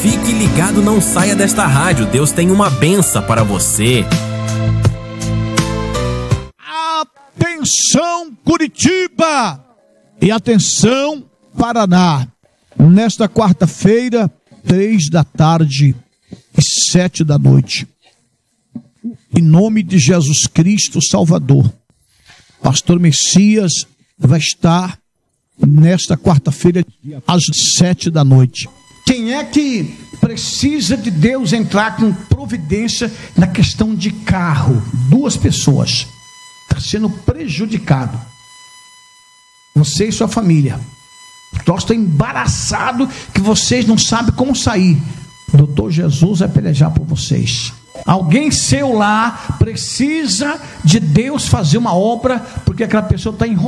Fique ligado, não saia desta rádio. Deus tem uma benção para você. Atenção, Curitiba! E atenção, Paraná! Nesta quarta-feira, 3 da tarde e 7 da noite. Em nome de Jesus Cristo Salvador, Pastor Messias vai estar nesta quarta-feira às 7 da noite. Quem é que precisa de Deus entrar com providência na questão de carro? 2 pessoas. Está sendo prejudicado. Você e sua família. Nós estamos embaraçados que vocês não sabem como sair. O doutor Jesus vai pelejar por vocês. Alguém seu lá precisa de Deus fazer uma obra, porque aquela pessoa está enrolada.